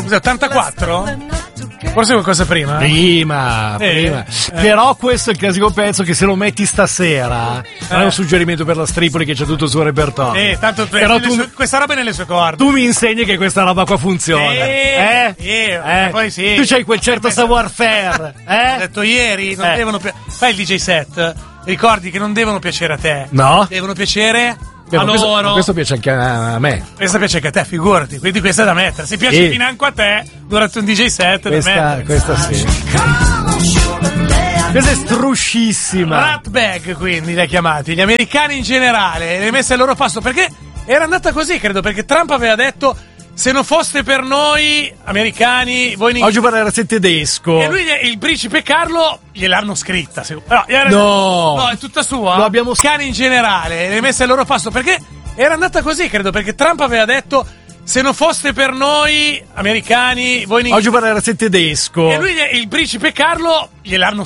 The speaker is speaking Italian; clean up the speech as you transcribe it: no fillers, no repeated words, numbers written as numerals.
Cos'è, 84? Forse qualcosa prima? Prima. Però questo è il classico pezzo che se lo metti stasera non è un suggerimento per la Stripoli che c'è tutto il suo repertorio. Tanto però questa roba è nelle sue corde. Tu mi insegni che questa roba qua funziona. Poi sì. Tu c'hai quel certo savoir-faire. Ho detto ieri, non devono fai il DJ set, ricordi che non devono piacere a te. No. Devono piacere a Questo, loro. questo piace anche a me. Questa piace anche a te, figurati. Quindi questa è da mettere. Se piace financo a te durante un DJ set, questa sì. Questa è struscissima. Ratbag, quindi li ha chiamati. Gli americani in generale, li ha messi al loro passo. Perché era andata così, credo, perché Trump aveva detto: se non foste per noi, americani, voi in oggi parlerete tedesco. E lui, il principe Carlo, gliel'hanno scritta. No, è tutta sua. Lo abbiamo americani in generale, le messe al loro passo. Perché era andata così, credo, perché Trump aveva detto: se non foste per noi, americani, voi in oggi parlerete tedesco. E lui, il principe Carlo, gliel'hanno